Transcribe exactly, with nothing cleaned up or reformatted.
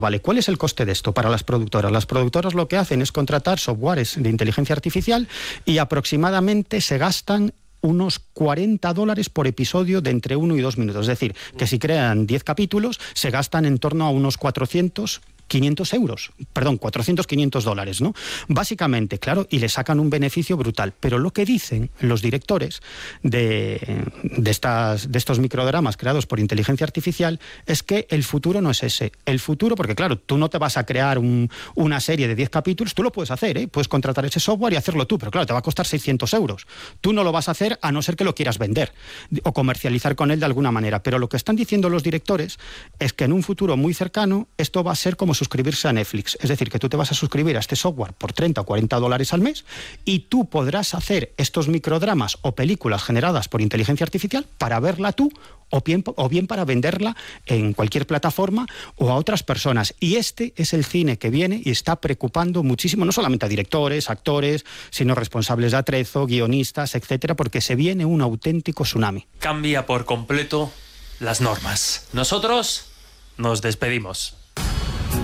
Vale, ¿cuál es el coste de esto para las productoras? Las productoras lo que hacen es contratar softwares de inteligencia artificial y aproximadamente se gastan unos cuarenta dólares por episodio de entre uno y dos minutos. Es decir, que si crean diez capítulos, se gastan en torno a unos cuatrocientos, quinientos euros, perdón, cuatrocientos, quinientos dólares, ¿no? Básicamente, claro, y le sacan un beneficio brutal. Pero lo que dicen los directores de, de, estas, de estos microdramas creados por inteligencia artificial es que el futuro no es ese. El futuro, porque claro, tú no te vas a crear un, una serie de diez capítulos, tú lo puedes hacer, ¿eh? Puedes contratar ese software y hacerlo tú, pero claro, te va a costar seiscientos euros. Tú no lo vas a hacer a no ser que lo quieras vender o comercializar con él de alguna manera. Pero lo que están diciendo los directores es que en un futuro muy cercano esto va a ser como suscribirse a Netflix. Es decir, que tú te vas a suscribir a este software por treinta o cuarenta dólares al mes y tú podrás hacer estos microdramas o películas generadas por inteligencia artificial para verla tú o bien, o bien para venderla en cualquier plataforma o a otras personas. Y este es el cine que viene y está preocupando muchísimo, no solamente a directores, actores, sino responsables de atrezo, guionistas, etcétera, porque se viene un auténtico tsunami. Cambia por completo las normas. Nosotros nos despedimos.